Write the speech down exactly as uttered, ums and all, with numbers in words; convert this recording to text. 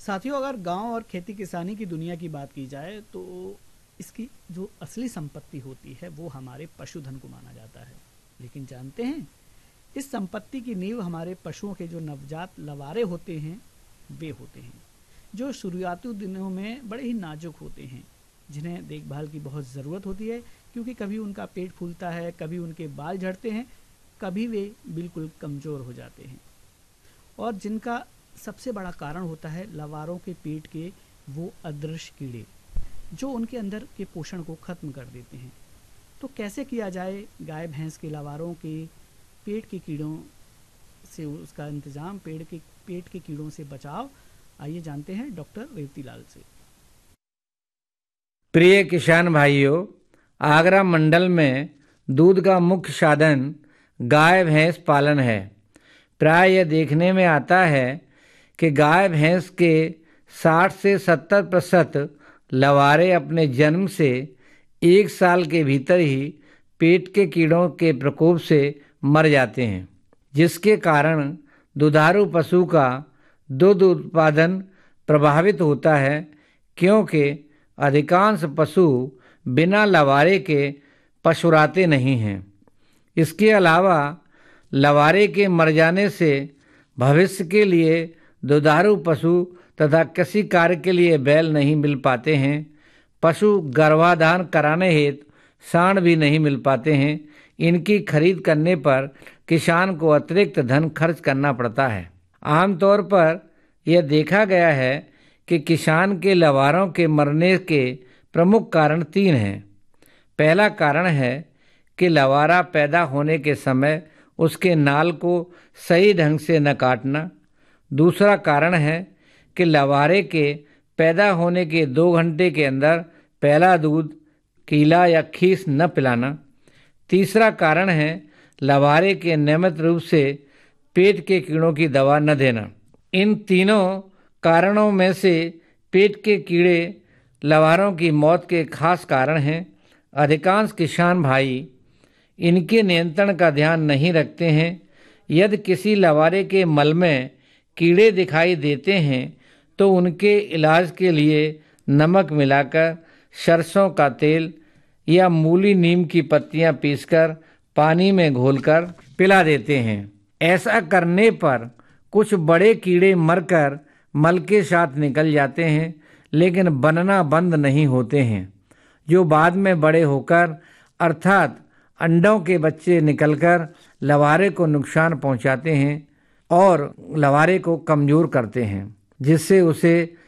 साथियों, अगर गांव और खेती किसानी की दुनिया की बात की जाए तो इसकी जो असली संपत्ति होती है वो हमारे पशुधन को माना जाता है। लेकिन जानते हैं, इस संपत्ति की नींव हमारे पशुओं के जो नवजात लवारे होते हैं वे होते हैं, जो शुरुआती दिनों में बड़े ही नाजुक होते हैं, जिन्हें देखभाल की बहुत ज़रूरत होती है, क्योंकि कभी उनका पेट फूलता है, कभी उनके बाल झड़ते हैं, कभी वे बिल्कुल कमज़ोर हो जाते हैं, और जिनका सबसे बड़ा कारण होता है लवारों के पेट के वो अदृश्य कीड़े, जो उनके अंदर के पोषण को ख़त्म कर देते हैं। तो कैसे किया जाए गाय भैंस के लवारों के पेट के कीड़ों से उसका इंतज़ाम, पेड़ के पेट के कीड़ों से बचाव, आइए जानते हैं डॉक्टर रेवतीलाल से। प्रिय किसान भाइयों, आगरा मंडल में दूध का मुख्य साधन गाय भैंस पालन है। प्राय यह देखने में आता है कि गाय भैंस के साठ से सत्तर प्रतिशत लवारे अपने जन्म से एक साल के भीतर ही पेट के कीड़ों के प्रकोप से मर जाते हैं, जिसके कारण दुधारू पशु का दूध उत्पादन प्रभावित होता है, क्योंकि अधिकांश पशु बिना लवारे के पशुराते नहीं हैं। इसके अलावा लवारे के मर जाने से भविष्य के लिए दुधारू पशु तथा कृषि कार्य के लिए बैल नहीं मिल पाते हैं। पशु गर्भाधान कराने हेतु सांड भी नहीं मिल पाते हैं। इनकी खरीद करने पर किसान को अतिरिक्त धन खर्च करना पड़ता है। आमतौर पर यह देखा गया है कि किसान के लवारों के मरने के प्रमुख कारण तीन हैं। पहला कारण है कि लवारा पैदा होने के समय उसके नाल को सही ढंग से न काटना। दूसरा कारण है कि लवारे के पैदा होने के दो घंटे के अंदर पहला दूध, कीला या खीस न पिलाना। तीसरा कारण है लवारे के नियमित रूप से पेट के कीड़ों की दवा न देना। इन तीनों कारणों में से पेट के कीड़े लवारों की मौत के खास कारण हैं। अधिकांश किसान भाई इनके नियंत्रण का ध्यान नहीं रखते हैं। यदि किसी लवारे के मल में कीड़े दिखाई देते हैं तो उनके इलाज के लिए नमक मिलाकर सरसों का तेल या मूली नीम की पत्तियां पीसकर पानी में घोलकर पिला देते हैं। ऐसा करने पर कुछ बड़े कीड़े मरकर मल के साथ निकल जाते हैं, लेकिन बनना बंद नहीं होते हैं, जो बाद में बड़े होकर अर्थात अंडों के बच्चे निकलकर लवारे को नुकसान पहुंचाते हैं और लवारे को कमज़ोर करते हैं, जिससे उसे